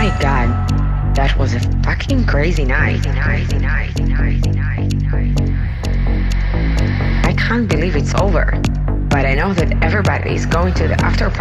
my God, that was a fucking crazy night. I can't believe it's over, but I know that everybody is going to the after